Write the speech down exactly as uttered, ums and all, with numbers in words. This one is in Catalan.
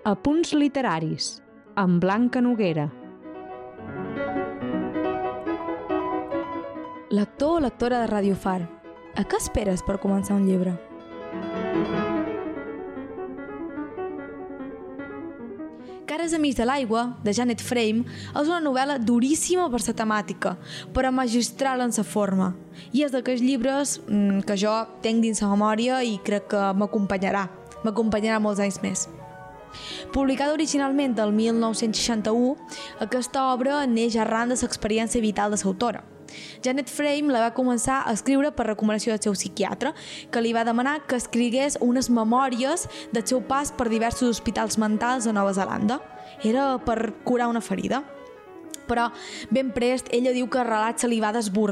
Apunts literaris, amb Blanca Noguera. Lector o lectora de Ràdio Far, a què esperes per començar un llibre? Cares amics de l'aigua, de Janet Frame, és una novel·la duríssima per la temàtica, però magistral en la forma. I és d'aquells llibres que jo tinc dins la memòria i crec que m'acompanyarà, m'acompanyarà molts anys més. Publicada originalment el mil nou-cents seixanta-u, aquesta obra neix arran de l'experiència vital de l'autora. Janet Frame la va començar a escriure per recomanació del seu psiquiatre, que li va demanar que escrigués unes memòries del seu pas per diversos hospitals mentals a Nova Zelanda. Era per curar una ferida. Però ben prest ella diu que el relat se li va desbordar